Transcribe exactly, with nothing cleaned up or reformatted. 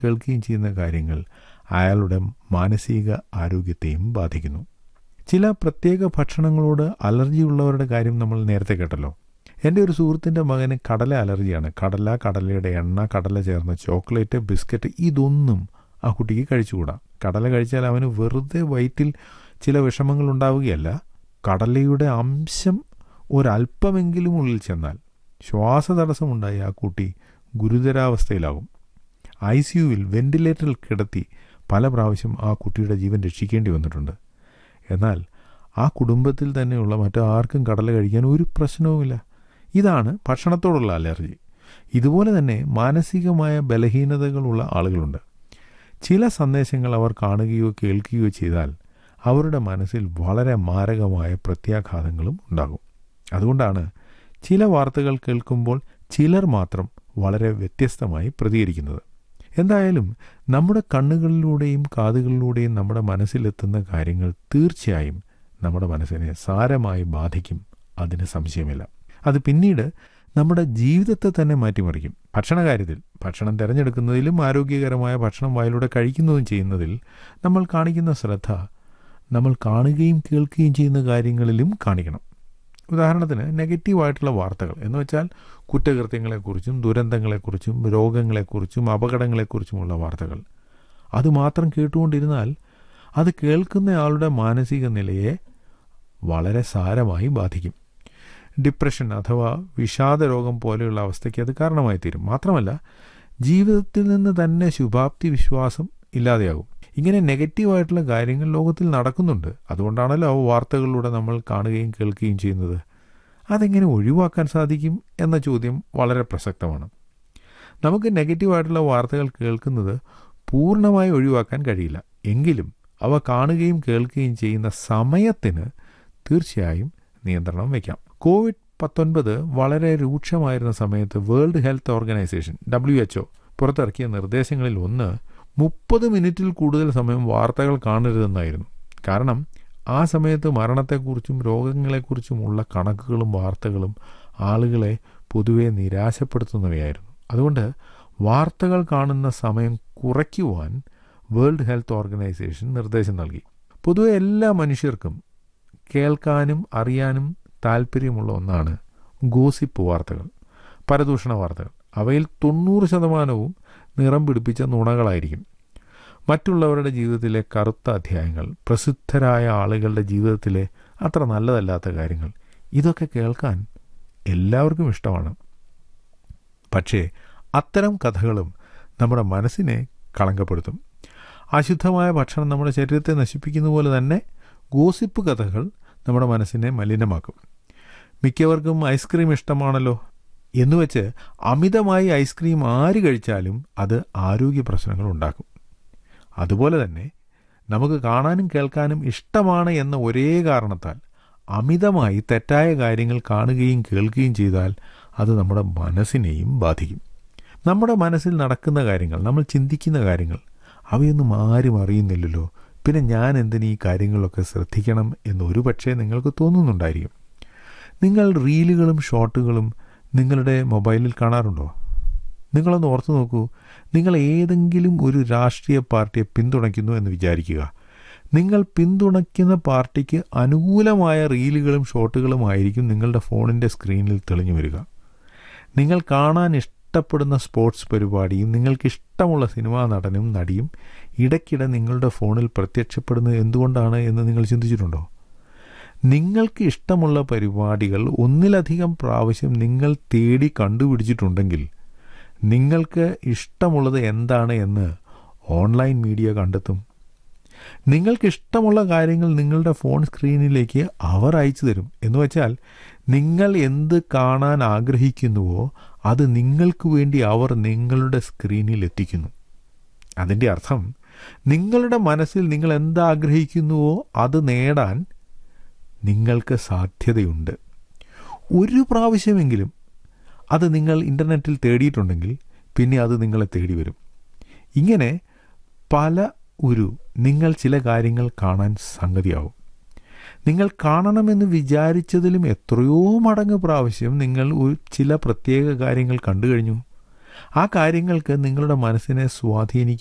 കേൾക്കുകയും ചെയ്യുന്ന കാര്യങ്ങൾ അയാളുടെ മാനസിക ആരോഗ്യത്തെയും ബാധിക്കുന്നു. ചില പ്രത്യേക ഭക്ഷണങ്ങളോട് അലർജിയുള്ളവരുടെ കാര്യം നമ്മൾ നേരത്തെ കേട്ടല്ലോ. എൻ്റെ ഒരു സുഹൃത്തിൻ്റെ മകന് കടല അലർജിയാണ്. കടല, കടലയുടെ എണ്ണ, കടല ചേർന്ന ചോക്ലേറ്റ്, ബിസ്ക്കറ്റ് ഇതൊന്നും ആ കുട്ടിക്ക് കഴിച്ചുകൂടാ. കടല കഴിച്ചാൽ അവന് വെറുതെ വയറ്റിൽ ചില വിഷമങ്ങൾ ഉണ്ടാവുകയല്ല, കടലയുടെ അംശം ഒരല്പമെങ്കിലും ഉള്ളിൽ ചെന്നാൽ ശ്വാസതടസ്സമുണ്ടായി ആ കുട്ടി ഗുരുതരാവസ്ഥയിലാകും. ഐ സി യുവിൽ വെന്റിലേറ്ററിൽ കിടത്തി പല പ്രാവശ്യം ആ കുട്ടിയുടെ ജീവൻ രക്ഷിക്കേണ്ടി വന്നിട്ടുണ്ട്. എന്നാൽ ആ കുടുംബത്തിൽ തന്നെയുള്ള മറ്റാർക്കും കടല കഴിക്കാൻ ഒരു പ്രശ്നവുമില്ല. ഇതാണ് ഭക്ഷണത്തോടുള്ള അലർജി. ഇതുപോലെ തന്നെ മാനസികമായ ബലഹീനതകളുള്ള ആളുകളുണ്ട്. ചില സന്ദേശങ്ങൾ അവർ കാണുകയോ കേൾക്കുകയോ ചെയ്താൽ അവരുടെ മനസ്സിൽ വളരെ മാരകമായ പ്രത്യാഘാതങ്ങളും ഉണ്ടാകും. അതുകൊണ്ടാണ് ചില വാർത്തകൾ കേൾക്കുമ്പോൾ ചിലർ മാത്രം വളരെ വ്യത്യസ്തമായി പ്രതികരിക്കുന്നത്. എന്തായാലും നമ്മുടെ കണ്ണുകളിലൂടെയും കാതുകളിലൂടെയും നമ്മുടെ മനസ്സിലെത്തുന്ന കാര്യങ്ങൾ തീർച്ചയായും നമ്മുടെ മനസ്സിനെ സാരമായി ബാധിക്കും, അതിന് സംശയമില്ല. അത് പിന്നീട് നമ്മുടെ ജീവിതത്തെ തന്നെ മാറ്റിമറിക്കും. ഭക്ഷണകാര്യത്തിൽ, ഭക്ഷണം തിരഞ്ഞെടുക്കുന്നതിലും ആരോഗ്യകരമായ ഭക്ഷണം വായിലൂടെ കഴിക്കുന്നതും ചെയ്യുന്നതിൽ നമ്മൾ കാണിക്കുന്ന ശ്രദ്ധ നമ്മൾ കാണുകയും കേൾക്കുകയും ചെയ്യുന്ന കാര്യങ്ങളിലും കാണിക്കണം. ഉദാഹരണത്തിന് നെഗറ്റീവായിട്ടുള്ള വാർത്തകൾ എന്ന് വെച്ചാൽ കുറ്റകൃത്യങ്ങളെക്കുറിച്ചും ദുരന്തങ്ങളെക്കുറിച്ചും രോഗങ്ങളെക്കുറിച്ചും അപകടങ്ങളെക്കുറിച്ചുമുള്ള വാർത്തകൾ. അതുമാത്രം കേട്ടുകൊണ്ടിരുന്നാൽ അത് കേൾക്കുന്നയാളുടെ മാനസിക നിലയെ വളരെ സാരമായി ബാധിക്കും. ഡിപ്രഷൻ അഥവാ വിഷാദ രോഗം പോലെയുള്ള അവസ്ഥയ്ക്ക് അത് കാരണമായി തീരും. മാത്രമല്ല ജീവിതത്തിൽ നിന്ന് തന്നെ ശുഭാപ്തി വിശ്വാസം ഇല്ലാതെയാകും. ഇങ്ങനെ നെഗറ്റീവായിട്ടുള്ള കാര്യങ്ങൾ ലോകത്തിൽ നടക്കുന്നുണ്ട്. അതുകൊണ്ടാണല്ലോ ആ വാർത്തകളിലൂടെ നമ്മൾ കാണുകയും കേൾക്കുകയും ചെയ്യുന്നത്. അതെങ്ങനെ ഒഴിവാക്കാൻ സാധിക്കും എന്ന ചോദ്യം വളരെ പ്രസക്തമാണ്. നമുക്ക് നെഗറ്റീവായിട്ടുള്ള വാർത്തകൾ കേൾക്കുന്നത് പൂർണ്ണമായി ഒഴിവാക്കാൻ കഴിയില്ല. എങ്കിലും അവ കാണുകയും കേൾക്കുകയും ചെയ്യുന്ന സമയത്തിന് തീർച്ചയായും നിയന്ത്രണം വയ്ക്കാം. കോവിഡ് പത്തൊൻപത് വളരെ രൂക്ഷമായിരുന്ന സമയത്ത് world health organisation W H O പുറത്തിറക്കിയ നിർദ്ദേശങ്ങളിൽ ഒന്ന് മുപ്പത് മിനിറ്റിൽ കൂടുതൽ സമയം വാർത്തകൾ കാണരുതെന്നായിരുന്നു. കാരണം ആ സമയത്ത് മരണത്തെക്കുറിച്ചും രോഗങ്ങളെക്കുറിച്ചുമുള്ള കണക്കുകളും വാർത്തകളും ആളുകളെ പൊതുവെ നിരാശപ്പെടുത്തുന്നവയായിരുന്നു. അതുകൊണ്ട് വാർത്തകൾ കാണുന്ന സമയം കുറയ്ക്കുവാൻ വേൾഡ് ഹെൽത്ത് ഓർഗനൈസേഷൻ നിർദ്ദേശം നൽകി. പൊതുവെ എല്ലാ മനുഷ്യർക്കും കേൾക്കാനും അറിയാനും താല്പര്യമുള്ള ഒന്നാണ് ഗോസിപ്പ് വാർത്തകൾ, പരദൂഷണ വാർത്തകൾ. അവയിൽ തൊണ്ണൂറ് ശതമാനവും നിറം പിടിപ്പിച്ച നുണകളായിരിക്കും. മറ്റുള്ളവരുടെ ജീവിതത്തിലെ കറുത്ത അധ്യായങ്ങൾ, പ്രസിദ്ധരായ ആളുകളുടെ ജീവിതത്തിലെ അത്ര നല്ലതല്ലാത്ത കാര്യങ്ങൾ, ഇതൊക്കെ കേൾക്കാൻ എല്ലാവർക്കും ഇഷ്ടമാണ്. പക്ഷേ അത്തരം കഥകളും നമ്മുടെ മനസ്സിനെ കളങ്കപ്പെടുത്തും. അശുദ്ധമായ ഭക്ഷണം നമ്മുടെ ശരീരത്തെ നശിപ്പിക്കുന്ന പോലെ തന്നെ ഗോസിപ്പ് കഥകൾ നമ്മുടെ മനസ്സിനെ മലിനമാക്കും. മിക്കവർക്കും ഐസ്ക്രീം ഇഷ്ടമാണല്ലോ എന്നുവെച്ച് അമിതമായി ഐസ്ക്രീം ആര് കഴിച്ചാലും അത് ആരോഗ്യ പ്രശ്നങ്ങൾ ഉണ്ടാക്കും. അതുപോലെ തന്നെ നമുക്ക് കാണാനും കേൾക്കാനും ഇഷ്ടമാണ് എന്ന ഒരേ കാരണത്താൽ അമിതമായി തെറ്റായ കാര്യങ്ങൾ കാണുകയും കേൾക്കുകയും ചെയ്താൽ അത് നമ്മുടെ മനസ്സിനെയും ബാധിക്കും. നമ്മുടെ മനസ്സിൽ നടക്കുന്ന കാര്യങ്ങൾ, നമ്മൾ ചിന്തിക്കുന്ന കാര്യങ്ങൾ, അവയൊന്നും ആരും അറിയുന്നില്ലല്ലോ, പിന്നെ ഞാൻ എന്തിന് ഈ കാര്യങ്ങളൊക്കെ ശ്രദ്ധിക്കണം എന്ന് ഒരു പക്ഷേ നിങ്ങൾക്ക് തോന്നുന്നുണ്ടായിരിക്കും. നിങ്ങൾ റീലുകളും ഷോർട്ടുകളും നിങ്ങളുടെ മൊബൈലിൽ കാണാറുണ്ടോ? നിങ്ങളൊന്ന് ഓർത്തു നോക്കൂ. നിങ്ങൾ ഏതെങ്കിലും ഒരു രാഷ്ട്രീയ പാർട്ടിയെ പിന്തുണയ്ക്കുന്നു എന്ന് വിചാരിക്കുക. നിങ്ങൾ പിന്തുണയ്ക്കുന്ന പാർട്ടിക്ക് അനുകൂലമായ റീലുകളും ഷോർട്ടുകളും ആയിരിക്കും നിങ്ങളുടെ ഫോണിൻ്റെ സ്ക്രീനിൽ തെളിഞ്ഞു വരിക. നിങ്ങൾ കാണാൻ ഇഷ്ടപ്പെടുന്ന സ്പോർട്സ് പരിപാടിയും നിങ്ങൾക്കിഷ്ടമുള്ള സിനിമാ നടനും നടിയും ഇടയ്ക്കിടെ നിങ്ങളുടെ ഫോണിൽ പ്രത്യക്ഷപ്പെടുന്നത് എന്തുകൊണ്ടാണ് എന്ന് നിങ്ങൾ ചിന്തിച്ചിട്ടുണ്ടോ? നിങ്ങൾക്ക് ഇഷ്ടമുള്ള പരിപാടികൾ ഒന്നിലധികം പ്രാവശ്യം നിങ്ങൾ തേടി കണ്ടുപിടിച്ചിട്ടുണ്ടെങ്കിൽ നിങ്ങൾക്ക് ഇഷ്ടമുള്ളത് എന്താണ് എന്ന് ഓൺലൈൻ മീഡിയ കണ്ടെത്തും. നിങ്ങൾക്കിഷ്ടമുള്ള കാര്യങ്ങൾ നിങ്ങളുടെ ഫോൺ സ്ക്രീനിലേക്ക് അവർ അയച്ചു തരും. എന്ന് വെച്ചാൽ നിങ്ങൾ എന്ത് കാണാൻ ആഗ്രഹിക്കുന്നുവോ അത് നിങ്ങൾക്ക് വേണ്ടി അവർ നിങ്ങളുടെ സ്ക്രീനിൽ എത്തിക്കുന്നു. അതിൻ്റെ അർത്ഥം നിങ്ങളുടെ മനസ്സിൽ നിങ്ങൾ എന്താഗ്രഹിക്കുന്നുവോ അത് നേടാൻ നിങ്ങൾക്ക് സാധ്യതയുണ്ട്. ഒരു പ്രാവശ്യമെങ്കിലും അത് നിങ്ങൾ ഇൻ്റർനെറ്റിൽ തേടിയിട്ടുണ്ടെങ്കിൽ പിന്നെ അത് നിങ്ങളെ തേടി വരും. ഇങ്ങനെ പല ഒരു നിങ്ങൾ ചില കാര്യങ്ങൾ കാണാൻ സംഗതിയാവും. നിങ്ങൾ കാണണമെന്ന് വിചാരിച്ചതിലും എത്രയോ മടങ്ങ് പ്രാവശ്യം നിങ്ങൾ ചില പ്രത്യേക കാര്യങ്ങൾ കണ്ടു കഴിഞ്ഞു. ആ കാര്യങ്ങൾക്ക് നിങ്ങളുടെ മനസ്സിനെ സ്വാധീനിക്കും.